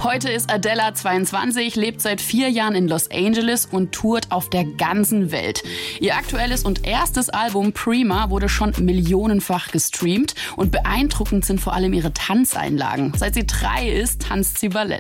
Heute ist Adela 22, lebt seit 4 Jahren in Los Angeles und tourt auf der ganzen Welt. Ihr aktuelles und erstes Album Prima wurde schon millionenfach gestreamt und beeindruckend sind vor allem ihre Tanzeinlagen. Seit sie 3 ist, tanzt sie Ballett.